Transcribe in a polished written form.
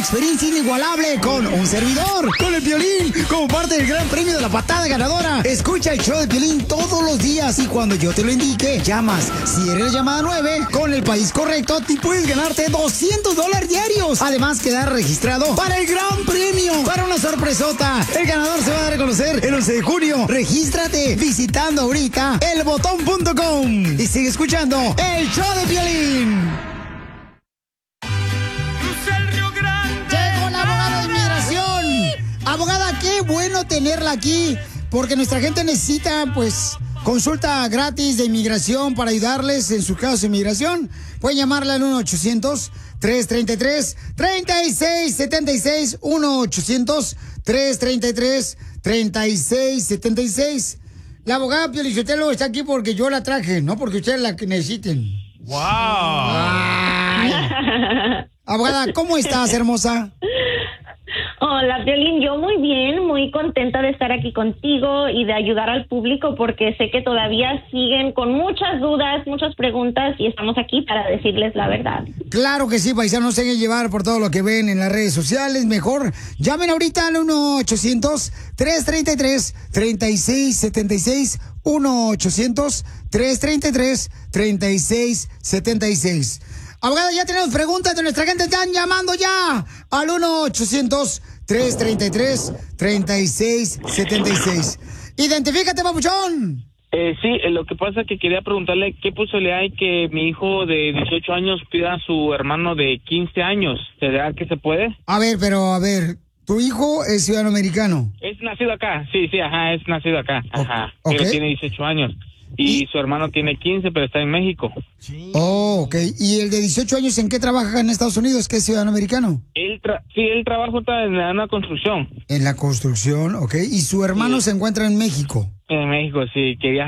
experiencia inigualable con un servidor, con el Piolín, como parte del gran premio de la patada ganadora. Escucha el show de Piolín todos los días y cuando yo te lo indique, llamas. Si eres la llamada 9, con el país correcto, te puedes ganarte $200 diarios. Además, quedar registrado para el gran premio, para una sorpresota. El ganador se va a dar a conocer el 11 de junio. Regístrate visitando ahorita elbotón.com y sigue escuchando el show de Piolín. Llegó la abogada de inmigración. Abogada, qué bueno tenerla aquí, porque nuestra gente necesita, pues, consulta gratis de inmigración para ayudarles en sus casos de inmigración. Pueden llamarla al 1-800-333-3676. 1-800-333-3676. La abogada Piolichotelo está aquí porque yo la traje, no porque ustedes la necesiten. ¡Wow! Abogada, ¿cómo estás, hermosa? Hola, Piolín, yo muy bien, muy contenta de estar aquí contigo y de ayudar al público porque sé que todavía siguen con muchas dudas, muchas preguntas y estamos aquí para decirles la verdad. Claro que sí, paisanos, se dejen llevar por todo lo que ven en las redes sociales. Mejor llamen ahorita al 1-800-333-3676. 1-800-333-3676. Abogada, ya tenemos preguntas de nuestra gente. Están llamando ya al 1-800-333-3676. Identifícate, papuchón. Sí, lo que pasa es que quería preguntarle qué posibilidad hay que mi hijo de 18 años pida a su hermano de 15 años. ¿Será que se puede? A ver, ¿tu hijo es ciudadano americano? Es nacido acá, sí, ajá, es nacido acá, ajá. Okay. Pero tiene 18 años. Y su hermano tiene 15, pero está en México. Sí. Oh, ok. ¿Y el de 18 años en qué trabaja en Estados Unidos, que es ciudadano americano? Él trabaja en una construcción. En la construcción, ok. ¿Y su hermano se encuentra en México? En México, sí. Quería